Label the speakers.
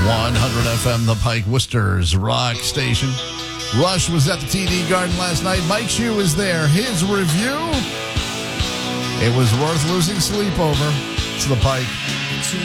Speaker 1: 100 FM, the Pike Worcester's rock station. Rush was at the TD Garden last night. Mike Shue was there. His review, it was worth losing sleep over. It's the Pike.